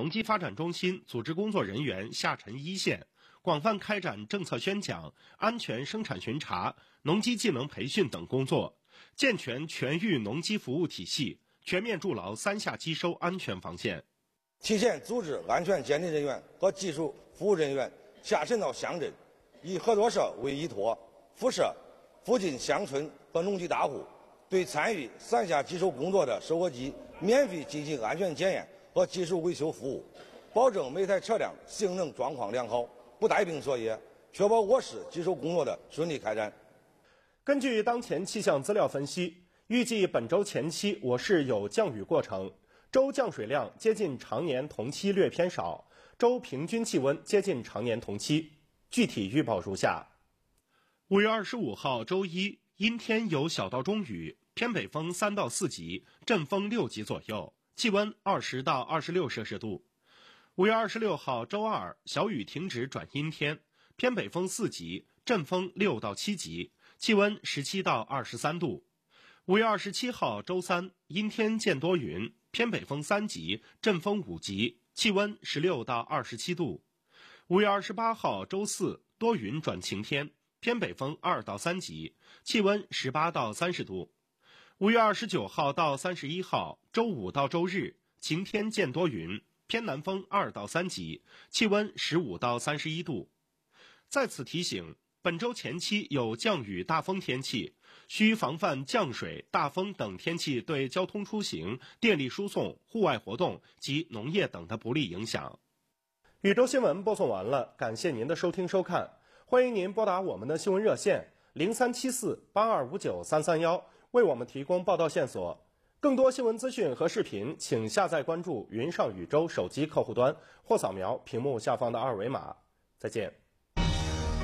农机发展中心组织工作人员下沉一线，广泛开展政策宣讲、安全生产巡查、农机技能培训等工作，健全全域农机服务体系，全面筑牢三下机收安全防线， 提前组织安全鉴定人员和技术服务人员下沉到乡镇，以合作社为依托，辐射附近乡村和农机大户，对参与三下机收工作的收获机免费进行安全检验和技术维修服务，保证每台车辆性能状况良好，不带病作业，确保我市机收工作的顺利开展。 根据当前气象资料分析，预计本周前期我市有降雨过程，周降水量接近常年同期略偏少，周平均气温接近常年同期。具体预报如下：5月25号周一，阴天有小到中雨，偏北风3到4级，阵风6级左右，气温20到26摄氏度。5月26号周二，小雨停止转阴天，偏北风4级，阵风6到7级，气温17到23度。5月27号周三，阴天见多云，偏北风3级，阵风5级，气温16到27度。5月28号周四，多云转晴天，偏北风2到3级，气温18到30度。5月29号到31号周五到周日，晴天见多云，偏南风2到3级，气温15到31度。在此提醒，本周前期有降雨大风天气，需防范降水、大风等天气对交通出行、电力输送、户外活动及农业等的不利影响。宇宙新闻播送完了，感谢您的收听收看，欢迎您拨打我们的新闻热线03748259-331，为我们提供报道线索。更多新闻资讯和视频，请下载关注云上宇宙手机客户端或扫描屏幕下方的二维码。再见。